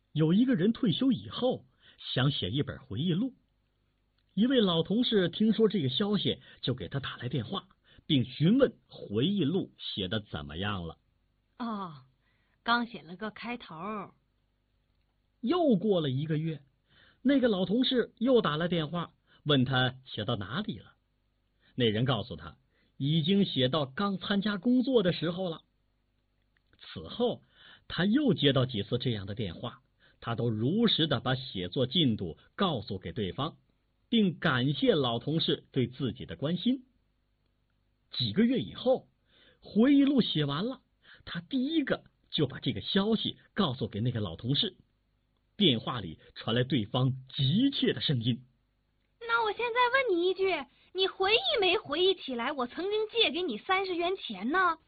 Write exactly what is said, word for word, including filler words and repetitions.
有一个人退休以后想写一本回忆录，一位老同事听说这个消息，就给他打来电话，并询问回忆录写的怎么样了。 哦，刚写了个开头。 又过了一个月，那个老同事又打了电话，问他写到哪里了。那人告诉他，已经写到刚参加工作的时候了。此后，他又接到几次这样的电话，他都如实的把写作进度告诉给对方，并感谢老同事对自己的关心。几个月以后，回忆录写完了，他第一个就把这个消息告诉给那个老同事。电话里传来对方急切的声音： 那我现在问你一句，你回忆没回忆起来我曾经借给你三十元钱呢？